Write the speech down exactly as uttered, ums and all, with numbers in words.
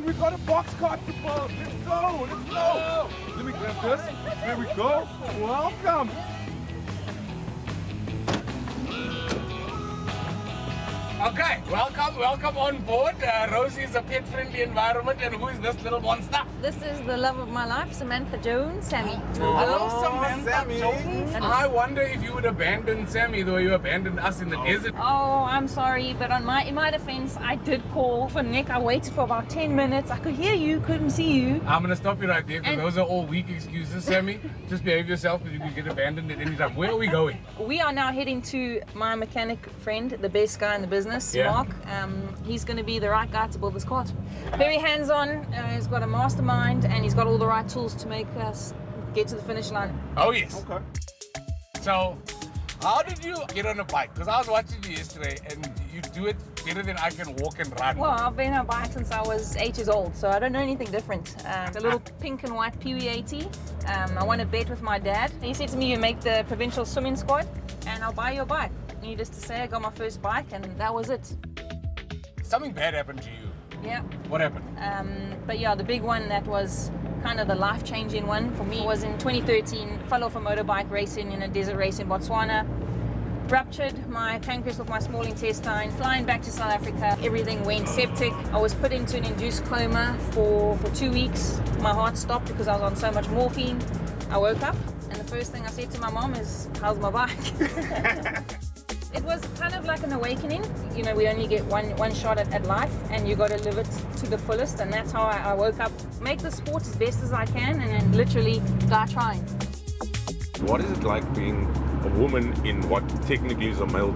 we got a box cart to pull. Let's go, let's go. Let me grab this. There we go. Welcome. Okay, welcome, welcome on board. Uh, Rosie is a pet-friendly environment, and who is this little monster? This is the love of my life, Samantha Jones, Sammy. Hello, Oh, Samantha Sammy. Jones. I wonder if you would abandon Sammy the way you abandoned us in the desert. Oh, I'm sorry, but on my in my defense, I did call for Nick. I waited for about ten minutes. I could hear you, couldn't see you. I'm gonna stop you right there because And- those are all weak excuses, Sammy. Just behave yourself because you can get abandoned at any time. Where are we going? We are now heading to my mechanic friend, the best guy in the business, Yeah. Mark. Um, he's going to be the right guy to build this cart. Very hands-on. Uh, he's got a mastermind, and he's got all the right tools to make us get to the finish line. Oh yes. Okay. So, how did you get on a bike? Because I was watching you yesterday, and you do it better than I can walk and run. Well, I've been on a bike since I was eight years old, so I don't know anything different. Um, the little pink and white P W AT. Um, I won a bet with my dad. He said to me, "You make the provincial swimming squad, and I'll buy you a bike." Needless to say, I got my first bike, and that was it. Something bad happened to you. Yeah. What happened? Um, but yeah, the big one that was kind of the life-changing one for me was in twenty thirteen. Fell off a motorbike racing in a desert race in Botswana. Ruptured my pancreas with my small intestine. Flying back to South Africa, everything went septic. I was put into an induced coma for, for two weeks. My heart stopped because I was on so much morphine. I woke up, and the first thing I said to my mom is, "How's my bike?" It was kind of like an awakening. You know, we only get one one shot at, at life, and you got to live it to the fullest. And that's how I, I woke up. Make the sport as best as I can, and then literally die trying. What is it like being a woman in what technically is a male